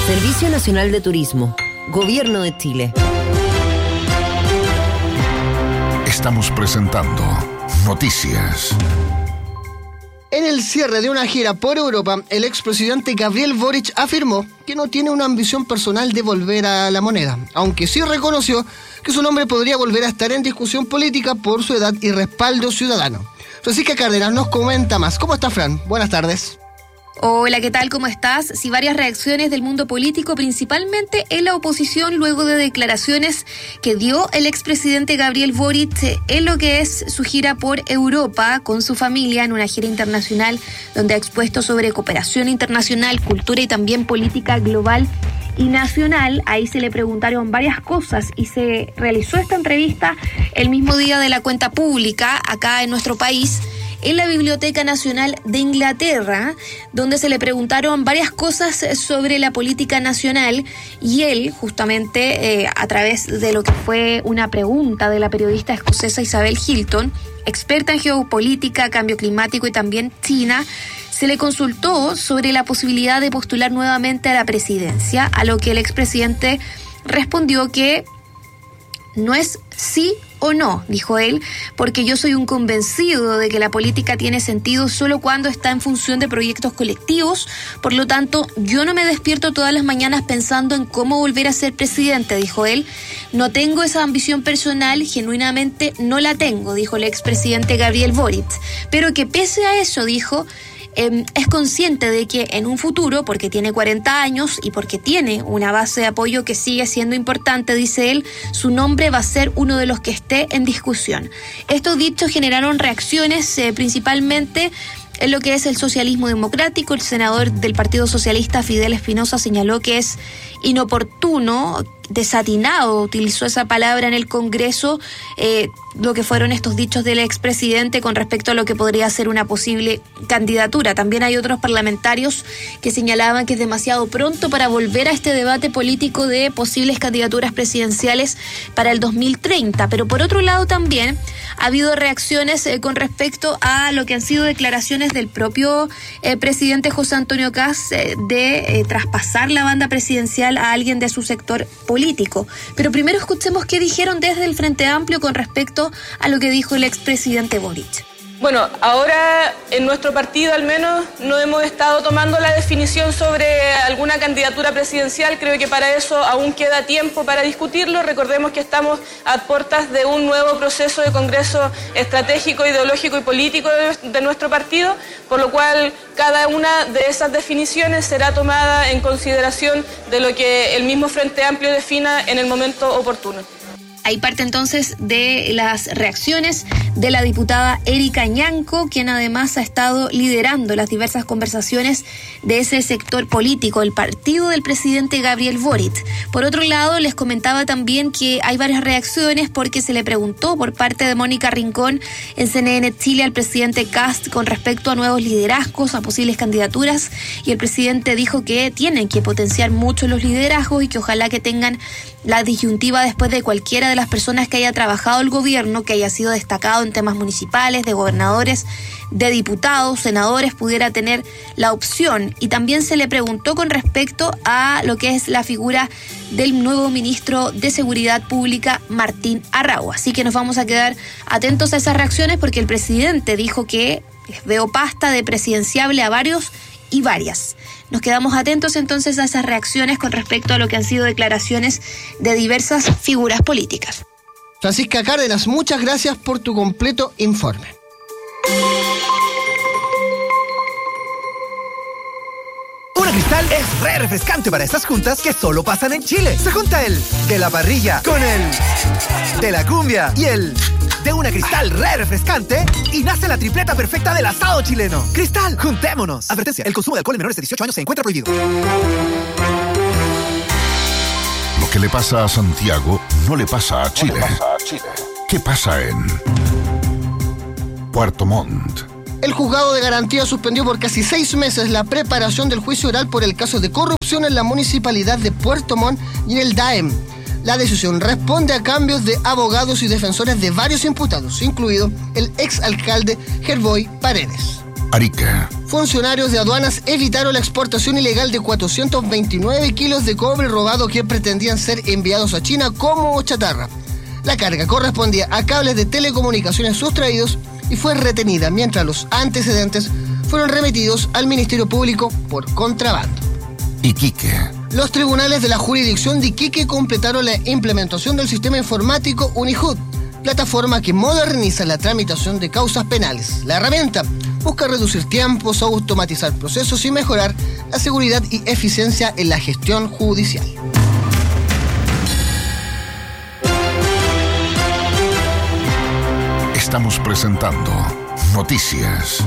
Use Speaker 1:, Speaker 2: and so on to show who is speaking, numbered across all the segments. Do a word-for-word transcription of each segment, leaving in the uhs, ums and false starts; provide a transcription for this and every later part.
Speaker 1: Servicio Nacional de Turismo, Gobierno de Chile.
Speaker 2: Estamos presentando Noticias.
Speaker 3: En el cierre de una gira por Europa, el expresidente Gabriel Boric afirmó que no tiene una ambición personal de volver a la moneda, aunque sí reconoció que su nombre podría volver a estar en discusión política por su edad y respaldo ciudadano. Francisca Cárdenas nos comenta más. ¿Cómo está, Fran? Buenas tardes.
Speaker 4: Hola, ¿qué tal? ¿Cómo estás? Sí, varias reacciones del mundo político, principalmente en la oposición, luego de declaraciones que dio el expresidente Gabriel Boric en lo que es su gira por Europa con su familia, en una gira internacional donde ha expuesto sobre cooperación internacional, cultura y también política global y nacional. Ahí se le preguntaron varias cosas y se realizó esta entrevista el mismo día de la cuenta pública acá en nuestro país, en la Biblioteca Nacional de Inglaterra, donde se le preguntaron varias cosas sobre la política nacional y él, justamente eh, a través de lo que fue una pregunta de la periodista escocesa Isabel Hilton, experta en geopolítica, cambio climático y también China, se le consultó sobre la posibilidad de postular nuevamente a la presidencia, a lo que el expresidente respondió que no es sí o no, dijo él, porque yo soy un convencido de que la política tiene sentido solo cuando está en función de proyectos colectivos. Por lo tanto, yo no me despierto todas las mañanas pensando en cómo volver a ser presidente, dijo él. No tengo esa ambición personal, genuinamente no la tengo, dijo el expresidente Gabriel Boric. Pero que pese a eso, dijo, Eh, es consciente de que en un futuro, porque tiene cuarenta años y porque tiene una base de apoyo que sigue siendo importante, dice él, su nombre va a ser uno de los que esté en discusión. Estos dichos generaron reacciones eh, principalmente en lo que es el socialismo democrático. El senador del Partido Socialista, Fidel Espinosa, señaló que es inoportuno, desatinado, utilizó esa palabra en el Congreso, eh, lo que fueron estos dichos del expresidente con respecto a lo que podría ser una posible candidatura. También hay otros parlamentarios que señalaban que es demasiado pronto para volver a este debate político de posibles candidaturas presidenciales para el dos mil treinta. Pero por otro lado también ha habido reacciones eh, con respecto a lo que han sido declaraciones del propio eh, presidente José Antonio Kast eh, de eh, traspasar la banda presidencial a alguien de su sector político. Pero primero escuchemos qué dijeron desde el Frente Amplio con respecto a lo que dijo el expresidente Boric.
Speaker 5: Bueno, ahora en nuestro partido al menos no hemos estado tomando la definición sobre alguna candidatura presidencial. Creo que para eso aún queda tiempo para discutirlo. Recordemos que estamos a puertas de un nuevo proceso de congreso estratégico, ideológico y político de, de nuestro partido, por lo cual cada una de esas definiciones será tomada en consideración de lo que el mismo Frente Amplio defina en el momento oportuno.
Speaker 4: Hay parte entonces de las reacciones de la diputada Erika Ñanco, quien además ha estado liderando las diversas conversaciones de ese sector político, el partido del presidente Gabriel Boric. Por otro lado, les comentaba también que hay varias reacciones porque se le preguntó por parte de Mónica Rincón en C N N Chile al presidente Kast con respecto a nuevos liderazgos, a posibles candidaturas, y el presidente dijo que tienen que potenciar mucho los liderazgos y que ojalá que tengan la disyuntiva después de cualquiera de las personas que haya trabajado el gobierno, que haya sido destacado en temas municipales, de gobernadores, de diputados, senadores, pudiera tener la opción. Y también se le preguntó con respecto a lo que es la figura del nuevo ministro de Seguridad Pública, Martín Arrau. Así que nos vamos a quedar atentos a esas reacciones porque el presidente dijo que les veo pasta de presidenciable a varios y varias. Nos quedamos atentos entonces a esas reacciones con respecto a lo que han sido declaraciones de diversas figuras políticas.
Speaker 3: Francisca Cárdenas, muchas gracias por tu completo informe.
Speaker 6: Una Cristal es re refrescante para estas juntas que solo pasan en Chile. Se junta el de la parrilla con el de la cumbia y el de una Cristal re refrescante y nace la tripleta perfecta del asado chileno. Cristal, juntémonos. Advertencia, el consumo de alcohol en menores de dieciocho años se encuentra prohibido.
Speaker 2: Lo que le pasa a Santiago no le pasa a Chile.
Speaker 7: No le pasa a Chile.
Speaker 2: ¿Qué pasa en Puerto Montt?
Speaker 3: El juzgado de garantía suspendió por casi seis meses la preparación del juicio oral por el caso de corrupción en la municipalidad de Puerto Montt y en el D A E M. La decisión responde a cambios de abogados y defensores de varios imputados, incluido el exalcalde Gerboy Paredes.
Speaker 2: Arica.
Speaker 3: Funcionarios de aduanas evitaron la exportación ilegal de cuatrocientos veintinueve kilos de cobre robado que pretendían ser enviados a China como chatarra. La carga correspondía a cables de telecomunicaciones sustraídos y fue retenida, mientras los antecedentes fueron remitidos al Ministerio Público por contrabando.
Speaker 2: Iquique.
Speaker 3: Los tribunales de la jurisdicción de Iquique completaron la implementación del sistema informático UniHUD, plataforma que moderniza la tramitación de causas penales. La herramienta busca reducir tiempos, automatizar procesos y mejorar la seguridad y eficiencia en la gestión judicial.
Speaker 2: Estamos presentando Noticias.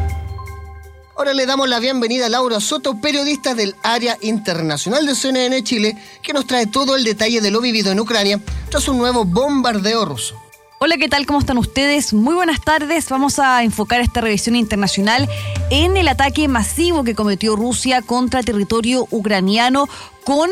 Speaker 3: Ahora le damos la bienvenida a Laura Soto, periodista del área internacional de C N N Chile, que nos trae todo el detalle de lo vivido en Ucrania tras un nuevo bombardeo ruso.
Speaker 7: Hola, ¿qué tal? ¿Cómo están ustedes? Muy buenas tardes. Vamos a enfocar esta revisión internacional en el ataque masivo que cometió Rusia contra territorio ucraniano con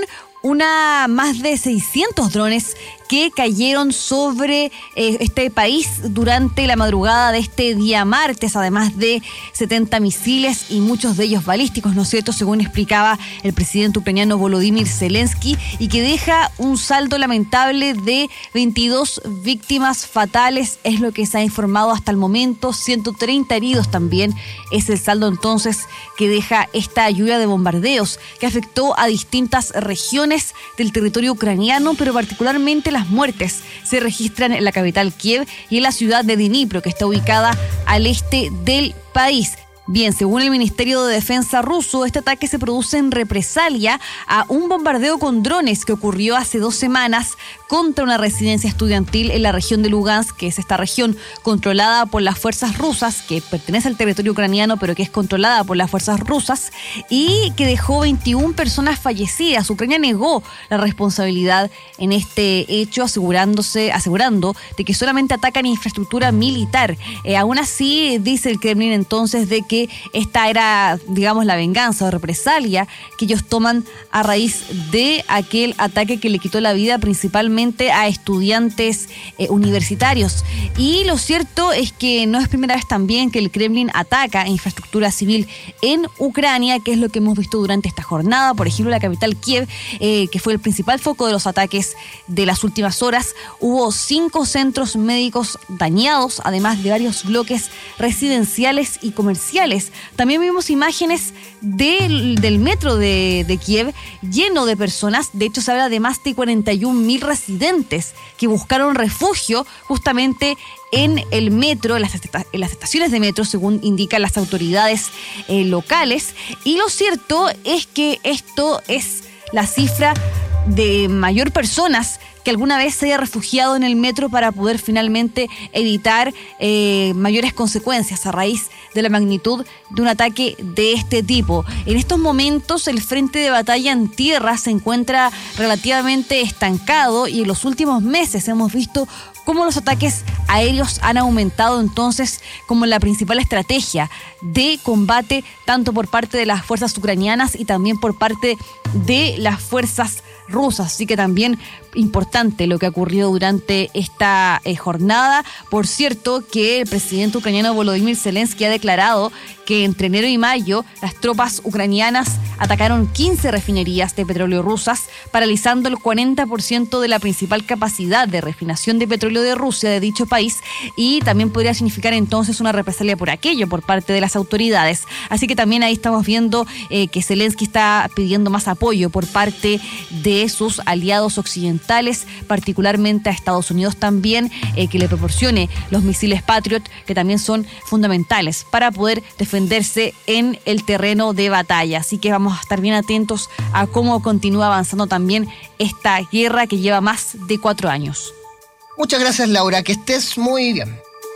Speaker 7: una más de seiscientos drones que cayeron sobre eh, este país durante la madrugada de este día martes, además de setenta misiles y muchos de ellos balísticos, ¿no es cierto?, según explicaba el presidente ucraniano Volodymyr Zelensky, y que deja un saldo lamentable de veintidós víctimas fatales, es lo que se ha informado hasta el momento, ciento treinta heridos también es el saldo entonces que deja esta lluvia de bombardeos que afectó a distintas regiones del territorio ucraniano, pero particularmente las muertes se registran en la capital Kiev y en la ciudad de Dnipro, que está ubicada al este del país. Bien, según el Ministerio de Defensa ruso, este ataque se produce en represalia a un bombardeo con drones que ocurrió hace dos semanas contra una residencia estudiantil en la región de Lugansk, que es esta región controlada por las fuerzas rusas, que pertenece al territorio ucraniano, pero que es controlada por las fuerzas rusas, y que dejó veintiuna personas fallecidas. Ucrania negó la responsabilidad en este hecho, asegurándose, asegurando de que solamente atacan infraestructura militar. Eh, aún así, dice el Kremlin entonces de que esta era, digamos, la venganza o represalia que ellos toman a raíz de aquel ataque que le quitó la vida principalmente a estudiantes eh, universitarios. Y lo cierto es que no es primera vez también que el Kremlin ataca infraestructura civil en Ucrania, que es lo que hemos visto durante esta jornada. Por ejemplo, la capital Kiev, eh, que fue el principal foco de los ataques de las últimas horas, hubo cinco centros médicos dañados, además de varios bloques residenciales y comerciales. También vimos imágenes del, del metro de, de Kiev lleno de personas. De hecho, se habla de más de cuarenta y un mil residentes que buscaron refugio justamente en el metro, en las, en las estaciones de metro, según indican las autoridades eh, locales. Y lo cierto es que esto es la cifra de mayor personas que alguna vez se haya refugiado en el metro para poder finalmente evitar eh, mayores consecuencias a raíz de la magnitud de un ataque de este tipo. En estos momentos el frente de batalla en tierra se encuentra relativamente estancado y en los últimos meses hemos visto cómo los ataques aéreos han aumentado entonces como la principal estrategia de combate tanto por parte de las fuerzas ucranianas y también por parte de las fuerzas rusas. Así que también importante lo que ha ocurrido durante esta eh, jornada. Por cierto, que el presidente ucraniano Volodymyr Zelensky ha declarado que entre enero y mayo las tropas ucranianas atacaron quince refinerías de petróleo rusas, paralizando el cuarenta por ciento de la principal capacidad de refinación de petróleo de Rusia de dicho país, y también podría significar entonces una represalia por aquello por parte de las autoridades. Así que también ahí estamos viendo eh, que Zelensky está pidiendo más apoyo por parte de sus aliados occidentales, particularmente a Estados Unidos también, eh, que le proporcione los misiles Patriot, que también son fundamentales para poder defenderse en el terreno de batalla. Así que vamos a estar bien atentos a cómo continúa avanzando también esta guerra que lleva más de cuatro años.
Speaker 3: Muchas gracias, Laura, que estés muy bien.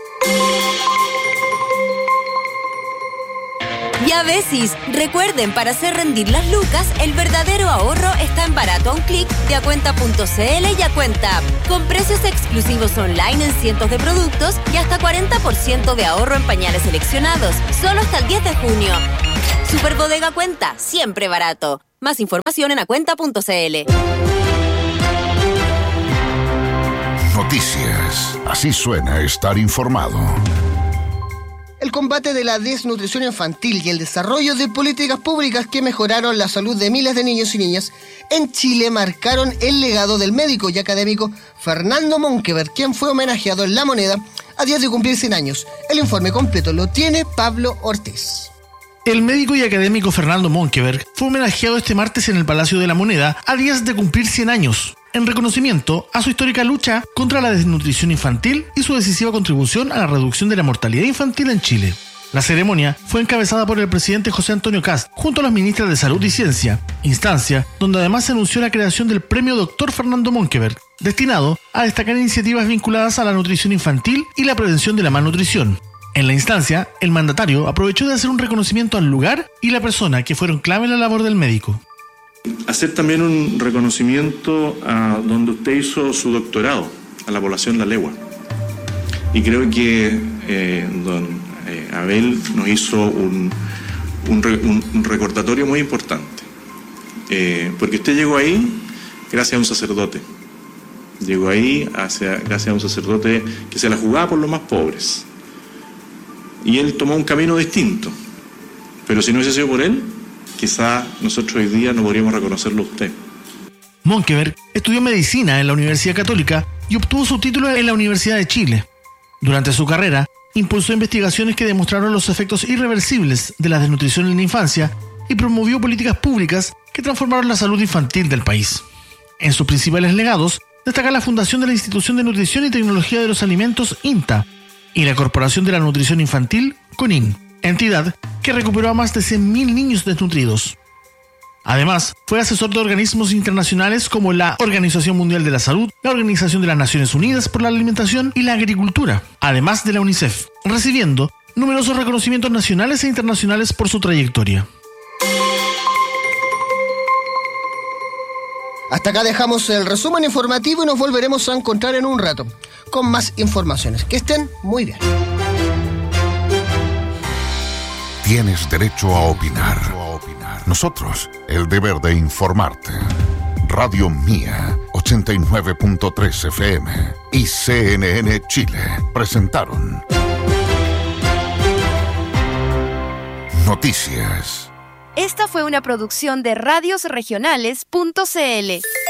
Speaker 1: Viavesis, recuerden, para hacer rendir las lucas, el verdadero ahorro está en barato a un clic de acuenta punto c l y Acuenta App, con precios exclusivos online en cientos de productos y hasta cuarenta por ciento de ahorro en pañales seleccionados, solo hasta el diez de junio. Superbodega Cuenta, siempre barato. Más información en acuenta punto c l.
Speaker 2: Noticias. Así suena estar informado.
Speaker 3: El combate de la desnutrición infantil y el desarrollo de políticas públicas que mejoraron la salud de miles de niños y niñas en Chile marcaron el legado del médico y académico Fernando Monkeberg, quien fue homenajeado en La Moneda a días de cumplir cien años. El informe completo lo tiene Pablo Ortiz.
Speaker 8: El médico y académico Fernando Monkeberg fue homenajeado este martes en el Palacio de la Moneda a días de cumplir cien años, en reconocimiento a su histórica lucha contra la desnutrición infantil y su decisiva contribución a la reducción de la mortalidad infantil en Chile. La ceremonia fue encabezada por el presidente José Antonio Kast, junto a las ministras de Salud y Ciencia, instancia donde además se anunció la creación del Premio Doctor Fernando Monkeberg, destinado a destacar iniciativas vinculadas a la nutrición infantil y la prevención de la malnutrición. En la instancia, el mandatario aprovechó de hacer un reconocimiento al lugar y la persona que fueron clave en la labor del médico.
Speaker 9: Hacer también un reconocimiento a donde usted hizo su doctorado, a la población La Legua. Y creo que eh, don eh, Abel nos hizo un, un, re, un, un recordatorio muy importante. Eh, porque usted llegó ahí gracias a un sacerdote. Llegó ahí hacia, gracias a un sacerdote que se la jugaba por los más pobres. Y él tomó un camino distinto. Pero si no hubiese sido por él, quizá nosotros hoy día no podríamos reconocerlo a usted.
Speaker 8: Monkeberg estudió medicina en la Universidad Católica y obtuvo su título en la Universidad de Chile. Durante su carrera, impulsó investigaciones que demostraron los efectos irreversibles de la desnutrición en la infancia y promovió políticas públicas que transformaron la salud infantil del país. En sus principales legados, destaca la fundación de la Institución de Nutrición y Tecnología de los Alimentos, INTA, y la Corporación de la Nutrición Infantil, CONIN, entidad que recuperó a más de cien mil niños desnutridos. Además, fue asesor de organismos internacionales como la Organización Mundial de la Salud, la Organización de las Naciones Unidas por la Alimentación y la Agricultura, además de la UNICEF, recibiendo numerosos reconocimientos nacionales e internacionales por su trayectoria.
Speaker 3: Hasta acá dejamos el resumen informativo y nos volveremos a encontrar en un rato con más informaciones. Que estén muy bien.
Speaker 2: Tienes derecho a opinar. Nosotros, el deber de informarte. Radio Mía, ochenta y nueve punto tres F M y C N N Chile presentaron Noticias.
Speaker 10: Esta fue una producción de radios regionales punto c l.